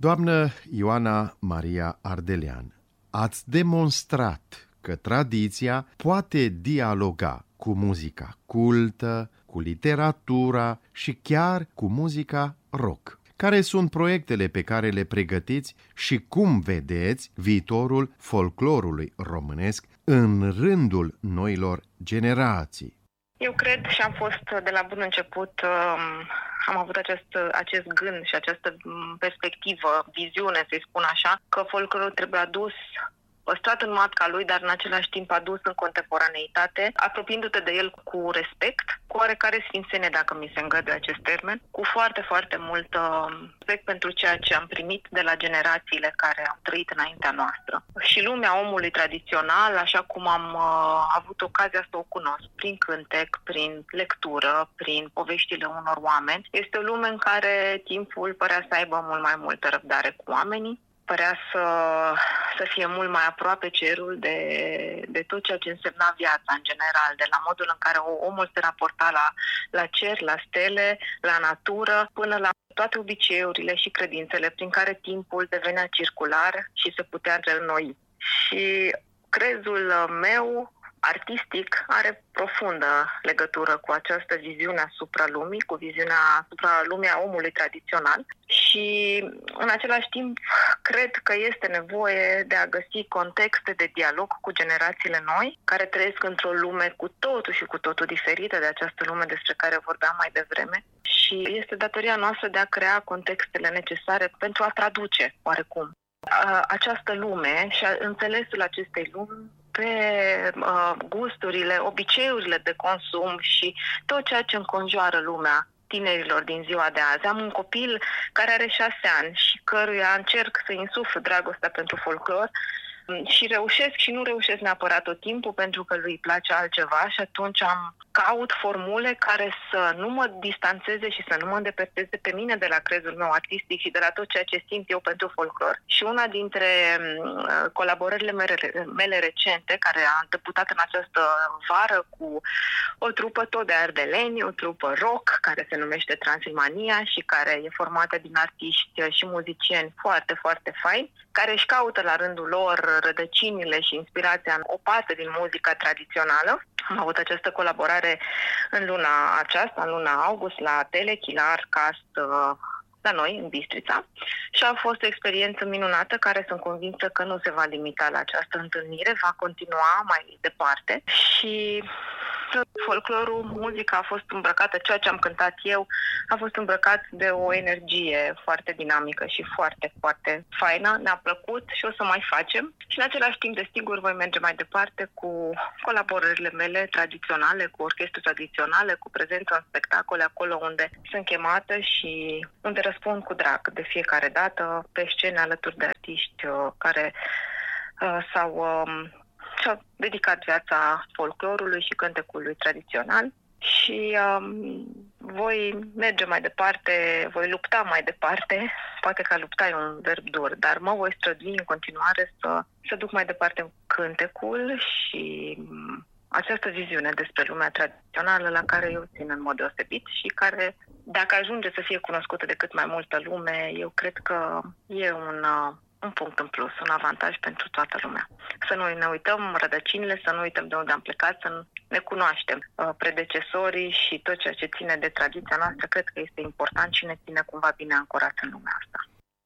Doamnă Ioana Maria Ardelean, ați demonstrat că tradiția poate dialoga cu muzica cultă, cu literatura și chiar cu muzica rock. Care sunt proiectele pe care le pregătiți și cum vedeți viitorul folclorului românesc în rândul noilor generații? Eu cred și am fost de la bun început, am avut acest gând și această perspectivă, viziune, să-i spun așa, că folclorul trebuie adus, păstrat în matca lui, dar în același timp adus în contemporaneitate, apropiindu-te de el cu respect, cu oarecare sfințenie, dacă mi se îngăduie acest termen, cu foarte, foarte mult respect pentru ceea ce am primit de la generațiile care au trăit înaintea noastră. Și lumea omului tradițional, așa cum am avut ocazia să o cunosc, prin cântec, prin lectură, prin poveștile unor oameni, este o lume în care timpul părea să aibă mult mai multă răbdare cu oamenii, părea să fie mult mai aproape cerul de tot ceea ce însemna viața în general, de la modul în care omul se raporta la cer, la stele, la natură, până la toate obiceiurile și credințele prin care timpul devenea circular și se putea reînnoi. Și crezul meu artistic are profundă legătură cu această viziune asupra lumii, cu viziunea asupra lumii a omului tradițional și în același timp cred că este nevoie de a găsi contexte de dialog cu generațiile noi care trăiesc într-o lume cu totul și cu totul diferită de această lume despre care vorbeam mai devreme și este datoria noastră de a crea contextele necesare pentru a traduce oarecum această lume și înțelesul acestei lumi pe gusturile, obiceiurile de consum și tot ceea ce înconjoară lumea tinerilor din ziua de azi. Am un copil care are 6 ani și căruia încerc să insuflu dragostea pentru folclor și reușesc și nu reușesc neapărat tot timpul pentru că lui place altceva și atunci caut formule care să nu mă distanțeze și să nu mă îndepărteze pe mine de la crezul meu artistic și de la tot ceea ce simt eu pentru folclor. Și una dintre colaborările mele recente, care a întâmplat în această vară cu o trupă tot de ardeleni, o trupă rock, care se numește Transilmania și care e formată din artiști și muzicieni foarte, foarte faini, care își caută la rândul lor rădăcinile și inspirația în o parte din muzica tradițională. Am avut această colaborare în luna aceasta, în luna august, la Telechilar Cast la noi, în Bistrița, și a fost o experiență minunată care sunt convinsă că nu se va limita la această întâlnire, va continua mai departe și folclorul, muzica a fost îmbrăcată, ceea ce am cântat eu a fost îmbrăcat de o energie foarte dinamică și foarte, foarte faină, ne-a plăcut și o să mai facem și în același timp, desigur, voi merge mai departe cu colaborările mele tradiționale, cu orchestre tradiționale, cu prezență în spectacole acolo unde sunt chemată și unde răspund cu drag de fiecare dată pe scene alături de artiști care și-au dedicat viața folclorului și cântecului tradițional și voi merge mai departe, voi lupta mai departe, poate că lupta e un verb dur, dar mă voi strădui în continuare să duc mai departe cântecul și această viziune despre lumea tradițională la care eu țin în mod deosebit și care, dacă ajunge să fie cunoscută de cât mai multă lume, eu cred că e un punct în plus, un avantaj pentru toată lumea. Să nu ne uităm rădăcinile, să nu uităm de unde am plecat, să ne cunoaștem predecesorii și tot ceea ce ține de tradiția noastră, cred că este important și ne ține cumva bine ancorați în lumea asta.